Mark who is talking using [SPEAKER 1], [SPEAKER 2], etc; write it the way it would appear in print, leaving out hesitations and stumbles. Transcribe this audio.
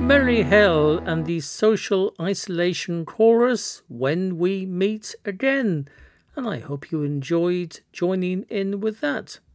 [SPEAKER 1] Merry Hell and the Social Isolation Chorus, When We Meet Again. And I hope you enjoyed joining in with that.